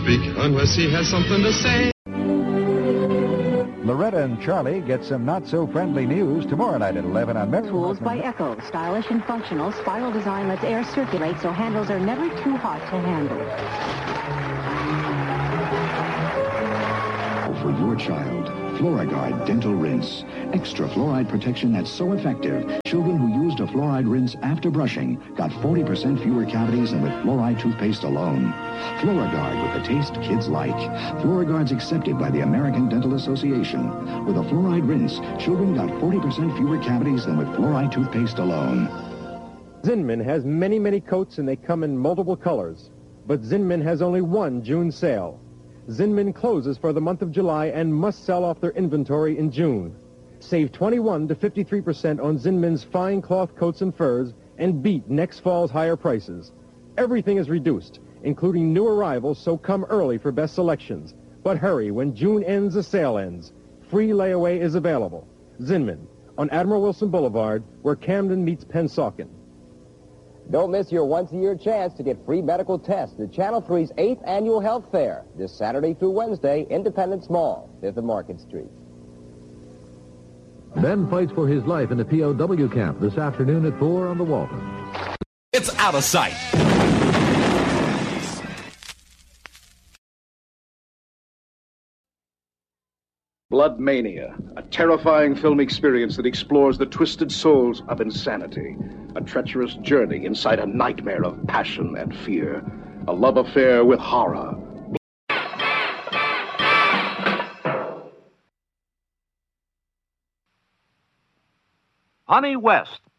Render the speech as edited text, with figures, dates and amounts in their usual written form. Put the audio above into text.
speak unless he has something to say. Loretta and Charlie get some not-so-friendly news tomorrow night at 11 on Mary. Tools by Echo. Stylish and functional. Spiral design lets air circulate so handles are never too hot to handle. For your child, Fluoriguard Dental Rinse. Extra fluoride protection that's so effective. Children who used a fluoride rinse after brushing got 40% fewer cavities than with fluoride toothpaste alone. Fluoriguard with the taste kids like. Fluoriguard's accepted by the American Dental Association. With a fluoride rinse, children got 40% fewer cavities than with fluoride toothpaste alone. Zinman has many, many coats and they come in multiple colors. But Zinman has only one June sale. Zinman closes for the month of July and must sell off their inventory in June. Save 21 to 53% on Zinman's fine cloth coats and furs and beat next fall's higher prices. Everything is reduced, including new arrivals, so come early for best selections. But hurry, when June ends, the sale ends. Free layaway is available. Zinman, on Admiral Wilson Boulevard, where Camden meets Pennsauken. Don't miss your once-a-year chance to get free medical tests at Channel 3's 8th Annual Health Fair, this Saturday through Wednesday, Independence Mall, 5th of Market Street. Ben fights for his life in the POW camp this afternoon at 4 on the Walton. It's out of sight. Blood Mania, a terrifying film experience that explores the twisted souls of insanity. A treacherous journey inside a nightmare of passion and fear. A love affair with horror. Honey West,